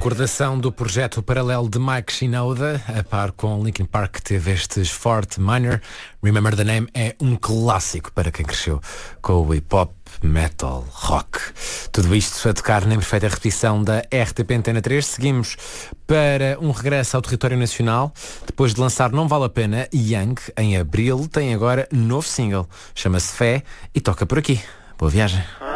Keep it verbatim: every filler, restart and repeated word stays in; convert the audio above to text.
recordação do projeto paralelo de Mike Shinoda, a par com Linkin Park, que teve estes Fort Minor. Remember the Name é um clássico para quem cresceu com o hip-hop, metal, rock. Tudo isto a tocar na perfeita repetição da R T P Antena três. Seguimos para um regresso ao território nacional. Depois de lançar Não Vale a Pena, Young, em abril, tem agora novo single. Chama-se Fé e toca por aqui. Boa viagem.